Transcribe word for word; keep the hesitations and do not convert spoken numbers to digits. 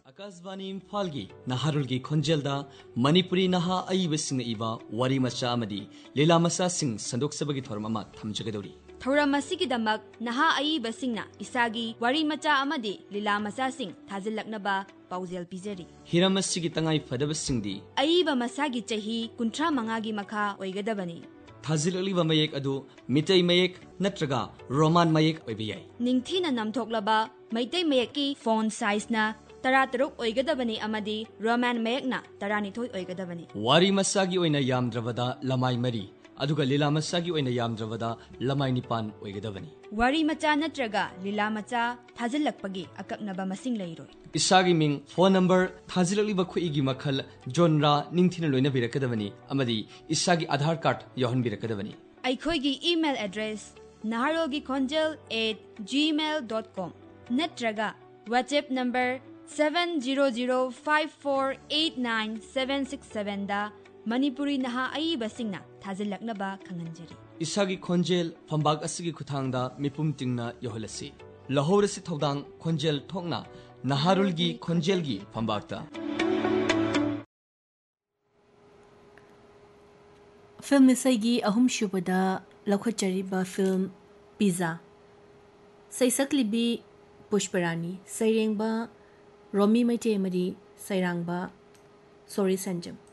आकाशवाणी इम्फालगी नाहारुलगी खोंजेलदा मणिपुरी नहा अइबसिंग इबा वारी मचा अमदी लीला मचा सिंग संदोक्सबगी थोरम अमा थमजगदौरी थौरम असिगिदमक नहा अइबसिंगना इसागी वारी मचा अमदी लीला मचा सिंग थाजिलकनबा पाउजेल पिजरी हिरम असिगी तंगाई फदबसिंगदी अइबा मसागी चही कुंट्रा मंगागी मखा ओइगदबनी थाजिललिबा मयेक अदु मितै मयेक नत्रगा रोमान मयेक ओइबयाई निंगथीना नमथोकलबा मैतै मयेकी फोन साइजना तरा तरुक ओइगदबनी अमदी रोमान मयेकना तरानिथोय ओइगदबनी वारी मसागी ओइना यामद्रबदा लमाई मरी अदुगा लीला मसागी ओइना यामद्रबदा लमाई निपान ओइगदबनी वारी मचा नत्रगा लीला मचा थाजिलकपगी अकक्नबा मसिंग लैरोय इसागी Ming phone number थाजिललिबा खुइगी मखल जोनरा निंगथिना लोइना बिरकदबनी अमदी इसागी Aadhaar card यहन बिरकदबनी अइखोयगी email address naharogi khonjel at gmail dot com नत्रगा WhatsApp number seven zero zero five four eight nine seven six seven दा मणिपुरी नहा अइबसिंगना थाजिलकनबा खंगंजरी इसागी खोंजेल फंबाग असिगी खुथांगदा मिपुम तिंगना यहलसी लहोरसी थौदांग खोंजेल थोंगना नाहारुलगी खोंजेलगी फंबागता फिल्म इसागी अहुम शुबदा लखोचरीबा फिल्म पिज़्ज़ा सैसकलिबी पुष्परानी सैरेंगबा रोमी मैटे मरी सैरांगबा sorry संजम